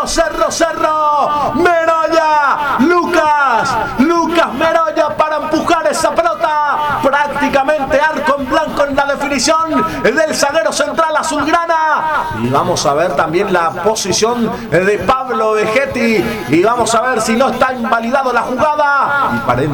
Cerro. Meroya. Lucas Meroya para empujar esa pelota. Prácticamente arco en blanco en la definición del zaguero central azulgrana. Y vamos a ver también la posición de Pablo Vegetti. Y vamos a ver si no está invalidado la jugada. Y